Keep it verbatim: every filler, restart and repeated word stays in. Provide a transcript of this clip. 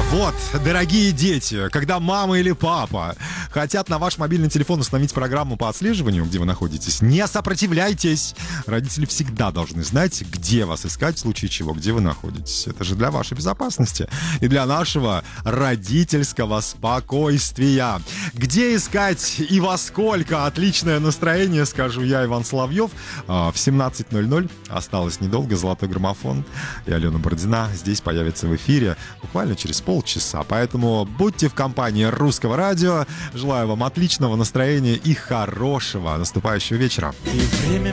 Вот, дорогие дети, когда мама или папа хотят на ваш мобильный телефон установить программу по отслеживанию, где вы находитесь, не сопротивляйтесь. Родители всегда должны знать, где вас искать, в случае чего, где вы находитесь. Это же для вашей безопасности и для нашего родительского спокойствия. Где искать и во сколько? Отличное настроение, скажу я, Иван Соловьев. В семнадцать ноль ноль осталось недолго. Золотой граммофон и Алена Бородина здесь появится в эфире буквально через полчаса. Поэтому будьте в компании Русского радио. Желаю вам отличного настроения и хорошего наступающего вечера.